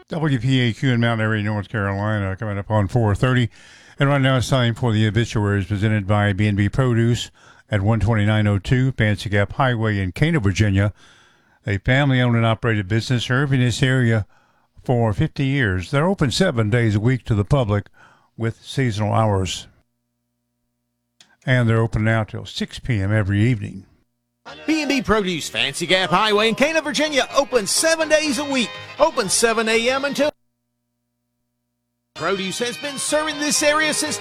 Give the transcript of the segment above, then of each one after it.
WPAQ in Mount Airy, North Carolina, coming up on 4:30. And right now it's time for the obituaries presented by B&B Produce at 12902 Fancy Gap Highway in Cana, Virginia. A family-owned and operated business serving this area for 50 years. They're open 7 days a week to the public with seasonal hours. And they're open now till 6 p.m. every evening. B&B Produce, Fancy Gap Highway in Cana, Virginia, open 7 days a week. Open 7 a.m. until... Produce has been serving this area since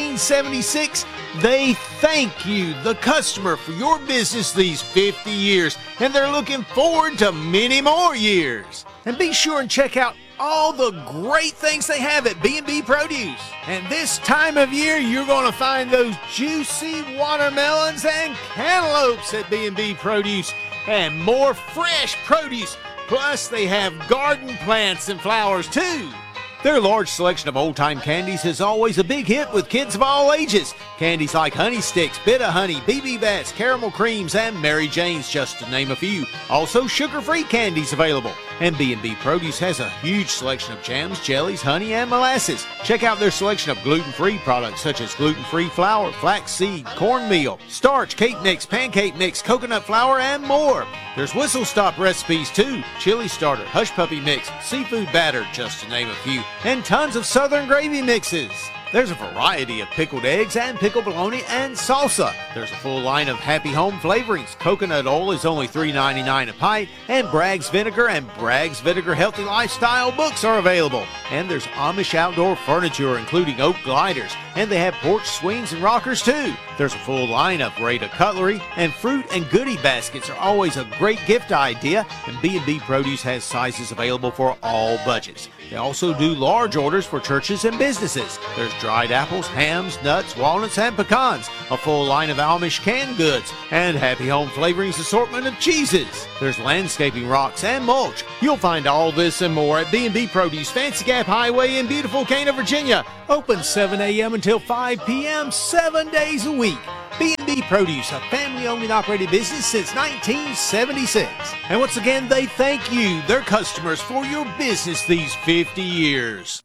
1976. They thank you, the customer, for your business these 50 years, and they're looking forward to many more years. And be sure and check out all the great things they have at B&B Produce. And this time of year, you're going to find those juicy watermelons and cantaloupes at B&B Produce, and more fresh produce. Plus, they have garden plants and flowers, too. Their large selection of old-time candies is always a big hit with kids of all ages. Candies like Honey Sticks, Bit-O-Honey, BB Bats, Caramel Creams, and Mary Jane's, just to name a few. Also, sugar-free candies available. And B&B Produce has a huge selection of jams, jellies, honey, and molasses. Check out their selection of gluten-free products such as gluten-free flour, flaxseed, cornmeal, starch, cake mix, pancake mix, coconut flour, and more. There's whistle stop recipes too, chili starter, hush puppy mix, seafood batter, just to name a few, and tons of southern gravy mixes. There's a variety of pickled eggs and pickled bologna and salsa. There's a full line of Happy Home flavorings. Coconut oil is only $3.99 a pint, and Bragg's Vinegar and Bragg's Vinegar Healthy Lifestyle books are available. And there's Amish outdoor furniture, including oak gliders, and they have porch swings and rockers too. There's a full line of Rada cutlery, and fruit and goodie baskets are always a great gift idea, and B&B Produce has sizes available for all budgets. They also do large orders for churches and businesses. There's dried apples, hams, nuts, walnuts, and pecans, a full line of Amish canned goods, and Happy Home Flavorings assortment of cheeses. There's landscaping rocks and mulch. You'll find all this and more at B&B Produce, Fancy Gap Highway in beautiful Cana, Virginia. Open 7 a.m. until 5 p.m. 7 days a week. B&B Produce, a family-owned and operated business since 1976. And once again, they thank you, their customers, for your business these 50 years.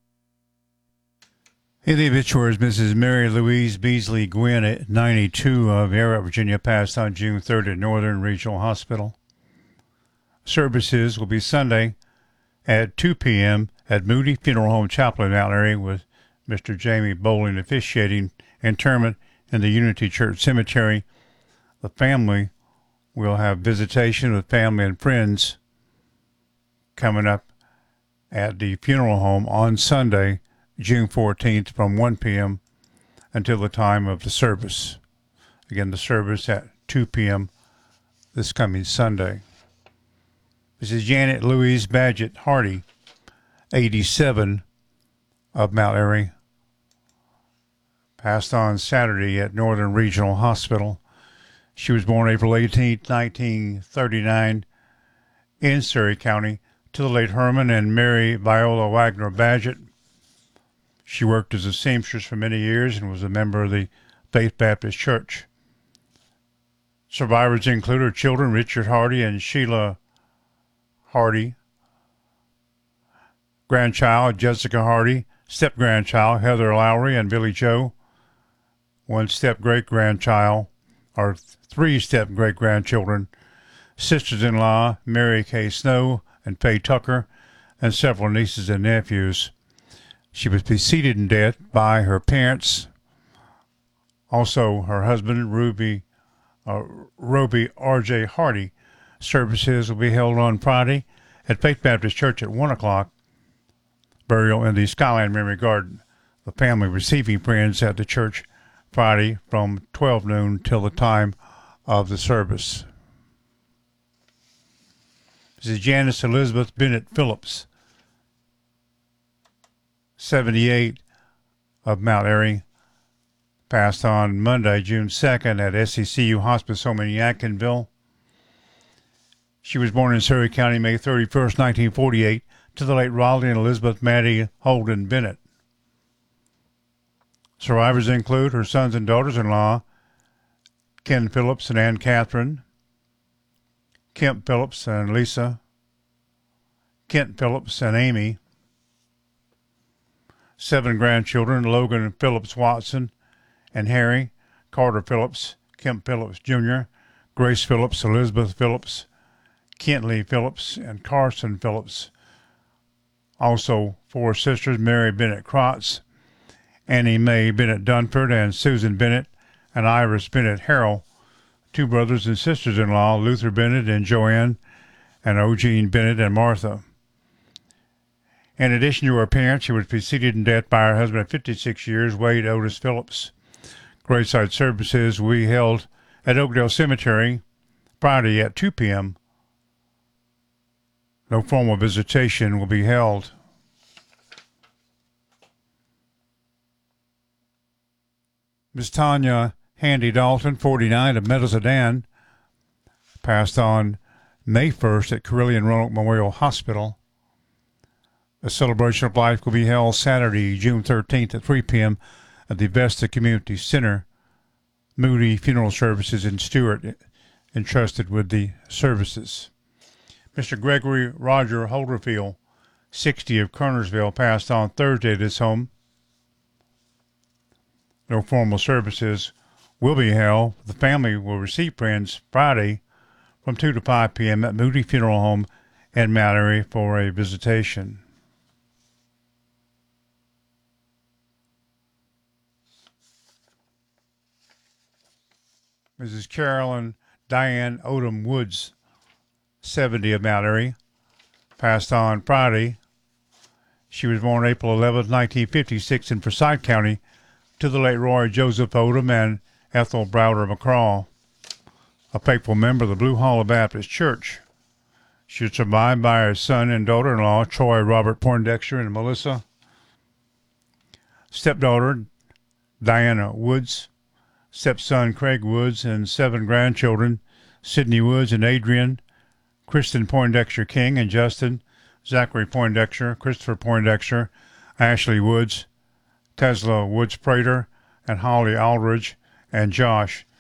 In the obituaries, Mrs. Mary Louise Beasley Gwynn, at 92, of Arrowhead, Virginia, passed on June 3rd at Northern Regional Hospital. Services will be Sunday at 2 p.m. at Moody Funeral Home Chapel in Mount Airy, with Mr. Jamie Bowling officiating. Interment in the Unity Church Cemetery. The family will have visitation with family and friends coming up at the funeral home on Sunday, June 14th, from 1 p.m. until the time of the service. Again, the service at 2 p.m. this coming Sunday. This is Janet Louise Badgett Hardy, 87, of Mount Airy. Passed on Saturday at Northern Regional Hospital. She was born April 18, 1939, in Surrey County, to the late Herman and Mary Viola Wagner Badgett. She worked as a seamstress for many years and was a member of the Faith Baptist Church. Survivors include her children, Richard Hardy and Sheila Hardy, grandchild, Jessica Hardy, step-grandchild, Heather Lowry and Billy Joe, one step-great-grandchild, or three step-great-grandchildren, sisters-in-law, Mary Kay Snow and Faye Tucker, and several nieces and nephews. She was preceded in death by her parents, also her husband, Roby R.J. Hardy. Services will be held on Friday at Faith Baptist Church at 1 o'clock. Burial in the Skyline Memory Garden. The family receiving friends at the church Friday from 12 noon till the time of the service. This is Janice Elizabeth Bennett Phillips, 78, of Mount Airy. Passed on Monday, June 2nd, at SCCU Hospice Home in Yadkinville. She was born in Surrey County, May 31st, 1948, to the late Raleigh and Elizabeth Maddie Holden Bennett. Survivors include her sons and daughters-in-law, Ken Phillips and Ann Catherine, Kemp Phillips and Lisa, Kent Phillips and Amy, 7 grandchildren, Logan Phillips Watson and Harry, Carter Phillips, Kemp Phillips Jr., Grace Phillips, Elizabeth Phillips, Kentley Phillips, and Carson Phillips. Also, 4 sisters, Mary Bennett Krotz, Annie Mae Bennett Dunford, and Susan Bennett, and Iris Bennett Harrell. 2 brothers and sisters-in-law, Luther Bennett and Joanne, and Eugene Bennett and Martha. In addition to her parents, she was preceded in death by her husband of 56 years, Wade Otis Phillips. Graveside services will be held at Oakdale Cemetery Friday at 2 p.m. No formal visitation will be held. Miss Tanya Handy Dalton, 49, of Meadows-Adan, passed on May 1st at Carillion Roanoke Memorial Hospital. A celebration of life will be held Saturday, June 13th at 3 p.m. at the Vesta Community Center. Moody Funeral Services in Stewart entrusted with the services. Mr. Gregory Roger Holderfield, 60, of Kernersville, passed on Thursday at his home. No formal services will be held. The family will receive friends Friday from 2 to 5 p.m. at Moody Funeral Home in Mallory for a visitation. Mrs. Carolyn Diane Odom Woods, 70, of Mallory, passed on Friday. She was born April 11, 1956 in Forsyth County to the late Roy Joseph Odom and Ethel Browder McCraw, a faithful member of the Blue Hollow Baptist Church. She is survived by her son and daughter-in-law, Troy Robert Poindexter and Melissa, stepdaughter Diana Woods, stepson Craig Woods, and 7 grandchildren, Sydney Woods and Adrian, Kristen Poindexter King and Justin, Zachary Poindexter, Christopher Poindexter, Ashley Woods, Tesla Woods Prater, and Holly Aldridge, and Josh